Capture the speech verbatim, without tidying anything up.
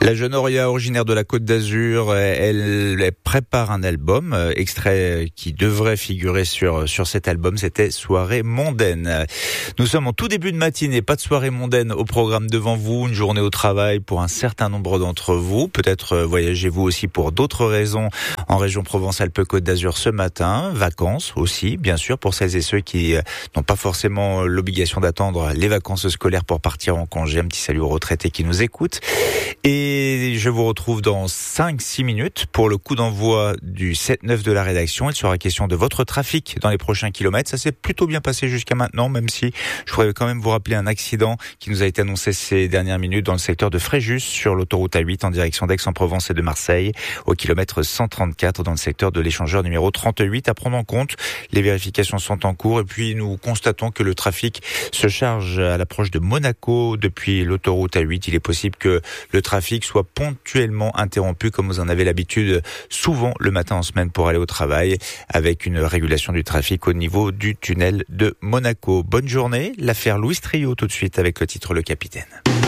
La jeune Auria, originaire de la Côte d'Azur, elle, elle prépare un album, extrait qui devrait figurer sur sur cet album, c'était Soirée mondaine. Nous sommes en tout début de matinée, pas de soirée mondaine au programme devant vous, une journée au travail pour un certain nombre d'entre vous. Peut-être voyagez-vous aussi pour d'autres raisons en région Provence-Alpes-Côte d'Azur ce matin. Vacances aussi, bien sûr, pour celles et ceux qui n'ont pas forcément l'obligation d'attendre les vacances scolaires pour partir en congé. Un petit salut aux retraités qui nous écoutent. Et je vous retrouve dans cinq six minutes pour le coup d'envoi du sept neuf de la rédaction. Il sera question de votre trafic dans les prochains kilomètres. Ça s'est plutôt bien passé jusqu'à maintenant, même si je voudrais quand même vous rappeler un accident qui nous a été annoncé ces dernières minutes dans le secteur de Fréjus sur l'autoroute A huit en direction d'Aix-en-Provence et de Marseille au kilomètre cent trente-quatre dans le secteur de l'échangeur numéro trente-huit. À prendre en compte, les vérifications sont en cours et puis nous constatons que le trafic se charge à l'approche de Monaco depuis l'autoroute A huit. Il est possible que le trafic soit ponctuellement interrompu comme vous en avez l'habitude souvent le matin en semaine pour aller au travail avec une régulation du trafic au niveau du tunnel de Monaco. Bonne journée, l'affaire Louis Trio tout de suite avec le titre Le Capitaine.